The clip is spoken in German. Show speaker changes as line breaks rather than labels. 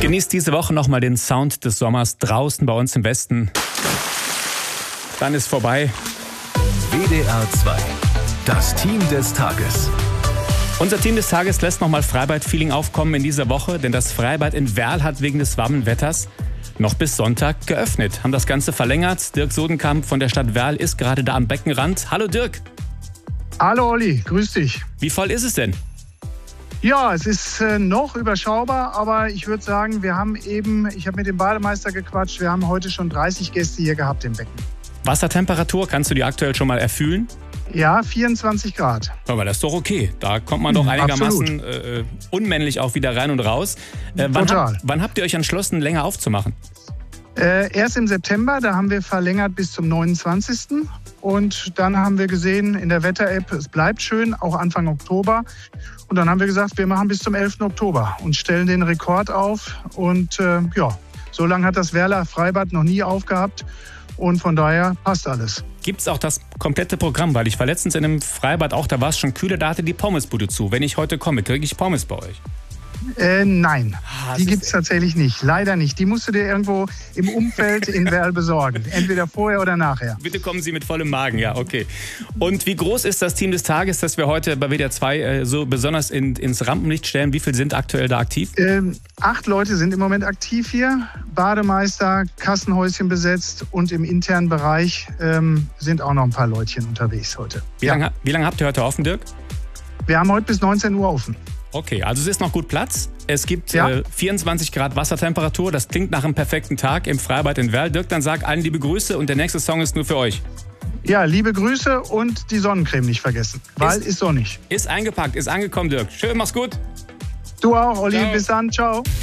Genießt diese Woche nochmal den Sound des Sommers draußen bei uns im Westen. Dann ist vorbei.
WDR 2, das Team des Tages.
Unser Team des Tages lässt nochmal Freibad-Feeling aufkommen in dieser Woche, denn das Freibad in Werl hat wegen des warmen Wetters noch bis Sonntag geöffnet. Haben das Ganze verlängert. Dirk Sodenkamp von der Stadt Werl ist gerade da am Beckenrand. Hallo Dirk.
Hallo Olli, grüß dich.
Wie voll ist es denn?
Ja, es ist noch überschaubar, aber ich würde sagen, ich habe mit dem Bademeister gequatscht, wir haben heute schon 30 Gäste hier gehabt im Becken.
Wassertemperatur, kannst du die aktuell schon mal erfühlen?
Ja, 24 Grad.
Aber das ist doch okay. Da kommt man doch einigermaßen unmännlich auch wieder rein und raus. Wann habt ihr euch entschlossen, länger aufzumachen?
Erst im September, da haben wir verlängert bis zum 29. Und dann haben wir gesehen in der Wetter-App, es bleibt schön, auch Anfang Oktober. Und dann haben wir gesagt, wir machen bis zum 11. Oktober und stellen den Rekord auf. Und so lange hat das Werler Freibad noch nie aufgehabt. Und von daher passt alles.
Gibt es auch das komplette Programm? Weil ich war letztens in einem Freibad auch, da war es schon kühler, da hatte die Pommesbude zu. Wenn ich heute komme, kriege ich Pommes bei euch?
Nein, die gibt es tatsächlich nicht. Leider nicht. Die musst du dir irgendwo im Umfeld in Werl besorgen. Entweder vorher oder nachher.
Bitte kommen Sie mit vollem Magen, ja, okay. Und wie groß ist das Team des Tages, das wir heute bei WDR 2 so besonders ins Rampenlicht stellen? Wie viele sind aktuell da aktiv?
8 Leute sind im Moment aktiv hier. Bademeister, Kassenhäuschen besetzt und im internen Bereich sind auch noch ein paar Leutchen unterwegs heute.
Wie lange habt ihr heute offen, Dirk?
Wir haben heute bis 19 Uhr offen.
Okay, also es ist noch gut Platz. Es gibt 24 Grad Wassertemperatur. Das klingt nach einem perfekten Tag im Freibad in Werl. Dirk, dann sag allen liebe Grüße und der nächste Song ist nur für euch.
Ja, liebe Grüße und die Sonnencreme nicht vergessen, weil ist sonnig.
Ist eingepackt, ist angekommen, Dirk. Schön, mach's gut.
Du auch, Olli.
Ciao.
Bis dann. Ciao.